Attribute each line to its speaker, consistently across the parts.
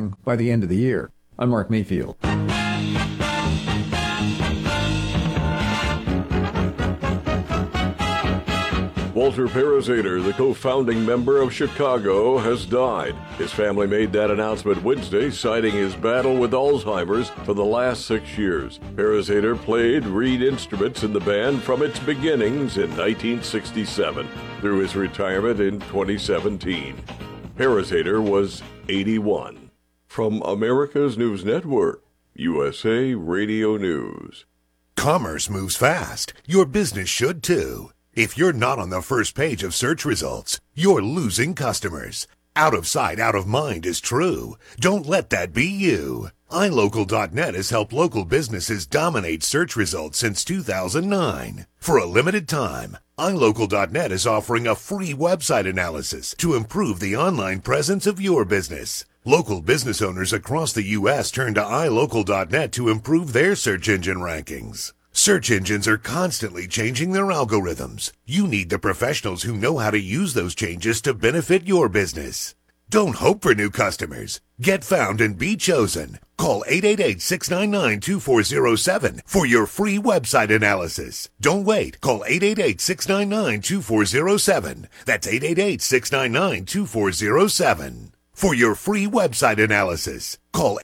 Speaker 1: offering by the end of the year. I'm Mark Mayfield.
Speaker 2: Walter Parazater, the co-founding member of Chicago, has died. His family made that announcement Wednesday, citing his battle with Alzheimer's for the last 6 years. Parazater played reed instruments in the band from its beginnings in 1967 through his retirement in 2017. Parazater was 81. From America's News Network, USA Radio News.
Speaker 3: Commerce moves fast. Your business should too. If you're not on the first page of search results, you're losing customers. Out of sight, out of mind is true. Don't let that be you. iLocal.net has helped local businesses dominate search results since 2009. For a limited time, iLocal.net is offering a free website analysis to improve the online presence of your business. Local business owners across the U.S. turn to iLocal.net to improve their search engine rankings. Search engines are constantly changing their algorithms. You need the professionals who know how to use those changes to benefit your business. Don't hope for new customers. Get found and be chosen. Call 888-699-2407 for your free website analysis. Don't wait. Call 888-699-2407. That's 888-699-2407. For your free website analysis, call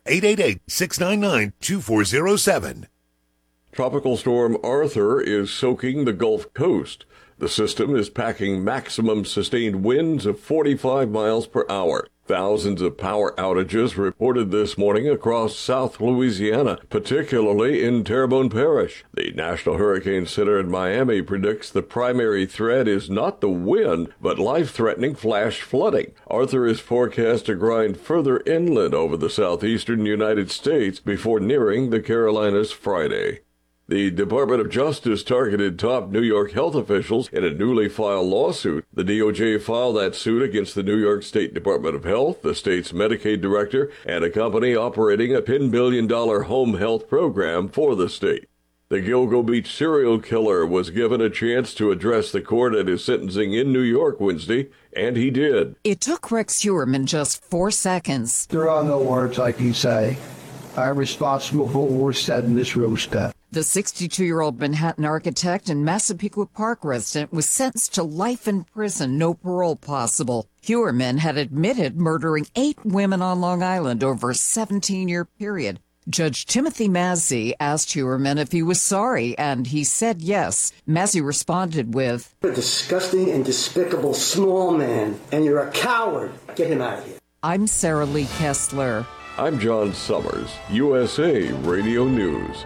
Speaker 3: 888-699-2407.
Speaker 2: Tropical storm Arthur is soaking the Gulf Coast. The system is packing maximum sustained winds of 45 miles per hour. Thousands of power outages reported this morning across South Louisiana, particularly in Terrebonne Parish. The National Hurricane Center in Miami predicts the primary threat is not the wind, but life-threatening flash flooding. Arthur is forecast to grind further inland over the southeastern United States before nearing the Carolinas Friday. The Department of Justice targeted top New York health officials in a newly filed lawsuit. The DOJ filed that suit against the New York State Department of Health, the state's Medicaid director, and a company operating a $10 billion home health program for the state. The Gilgo Beach serial killer was given a chance to address the court at his sentencing in New York Wednesday, and he did.
Speaker 4: It took Rex Heuermann just 4 seconds.
Speaker 5: There are no words like you say. I'm responsible for what was said in this rooster.
Speaker 4: The 62-year-old Manhattan architect and Massapequa Park resident was sentenced to life in prison, no parole possible. Heuermann had admitted murdering 8 women on Long Island over a 17-year period. Judge Timothy Massey asked Heuermann if he was sorry, and he said yes. Massey responded with,
Speaker 6: "You're a disgusting and despicable small man, and you're a coward. Get him out of here."
Speaker 4: I'm Sarah Lee Kessler.
Speaker 2: I'm John Summers, USA Radio News.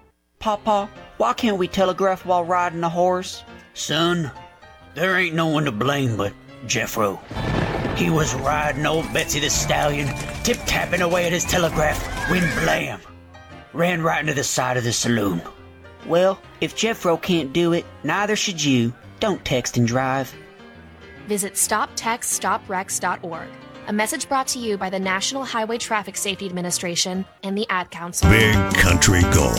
Speaker 7: Papa, why can't we telegraph while riding a horse?
Speaker 8: Son, there ain't no one to blame but Jeffro. He was riding old Betsy the Stallion, tip-tapping away at his telegraph, when blam! Ran right into the side of the saloon.
Speaker 7: Well, if Jeffro can't do it, neither should you. Don't text and drive.
Speaker 9: Visit StopTextStopWrecks.org. A message brought to you by the National Highway Traffic Safety Administration and the Ad Council.
Speaker 3: Big Country Gold.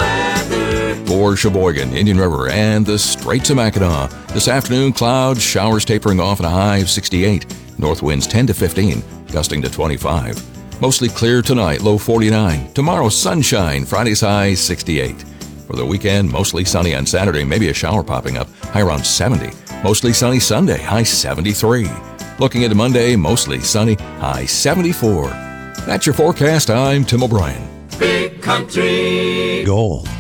Speaker 10: For Sheboygan, Indian River, and the Straits of Mackinac. This afternoon, clouds, showers tapering off at a high of 68. North winds 10 to 15, gusting to 25. Mostly clear tonight, low 49. Tomorrow, sunshine, Friday's high 68. For the weekend, mostly sunny on Saturday, maybe a shower popping up, high around 70. Mostly sunny Sunday, high 73. Looking into Monday, mostly sunny, high 74. That's your forecast. I'm Tim O'Brien.
Speaker 11: Big Country
Speaker 3: Gold.